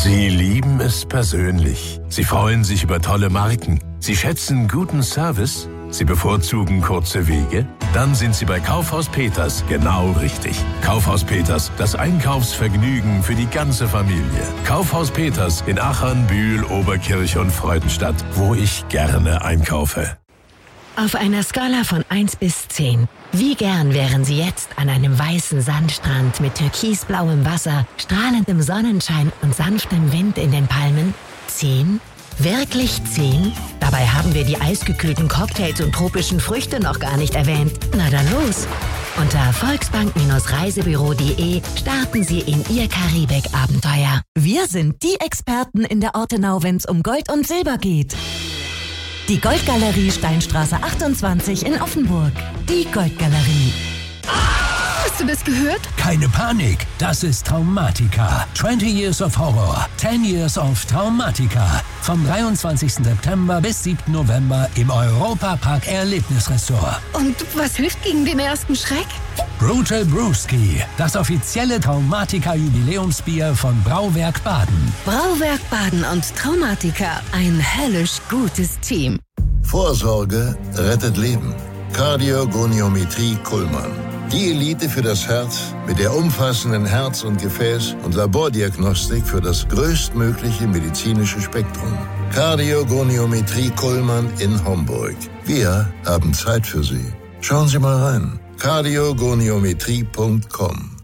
Sie lieben es persönlich. Sie freuen sich über tolle Marken. Sie schätzen guten Service. Sie bevorzugen kurze Wege? Dann sind Sie bei Kaufhaus Peters genau richtig. Kaufhaus Peters, das Einkaufsvergnügen für die ganze Familie. Kaufhaus Peters in Achern, Bühl, Oberkirch und Freudenstadt, wo ich gerne einkaufe. Auf einer Skala von 1 bis 10, wie gern wären Sie jetzt an einem weißen Sandstrand mit türkisblauem Wasser, strahlendem Sonnenschein und sanftem Wind in den Palmen? 10? Wirklich 10? Dabei haben wir die eisgekühlten Cocktails und tropischen Früchte noch gar nicht erwähnt. Na dann los! Unter volksbank-reisebüro.de starten Sie in Ihr Karibik-Abenteuer. Wir sind die Experten in der Ortenau, wenn es um Gold und Silber geht. Die Goldgalerie Steinstraße 28 in Offenburg. Die Goldgalerie. Hast du das gehört? Keine Panik, das ist Traumatica. 20 Years of Horror, 10 Years of Traumatica. Vom 23. September bis 7. November im Europa-Park Erlebnisressort. Und was hilft gegen den ersten Schreck? Brutal Brewski, das offizielle Traumatica-Jubiläumsbier von Brauwerk Baden. Brauwerk Baden und Traumatica, ein höllisch gutes Team. Vorsorge rettet Leben. Kardiogoniometrie Kuhlmann. Die Elite für das Herz mit der umfassenden Herz- und Gefäß- und Labordiagnostik für das größtmögliche medizinische Spektrum. Kardiogoniometrie Kuhlmann in Homburg. Wir haben Zeit für Sie. Schauen Sie mal rein. kardiogoniometrie.com